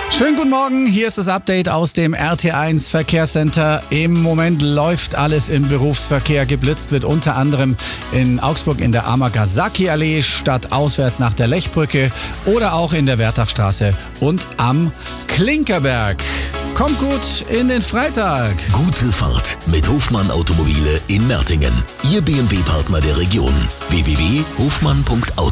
Schönen guten Morgen, hier ist das Update aus dem RT1 Verkehrscenter. Im Moment läuft alles im Berufsverkehr. Geblitzt wird unter anderem in Augsburg in der Amagasaki-Allee, stadtauswärts nach der Lechbrücke oder auch in der Wertachstraße und am Klinkerberg. Kommt gut in den Freitag. Gute Fahrt mit Hofmann Automobile in Mertingen. Ihr BMW-Partner der Region. www.hofmann.auto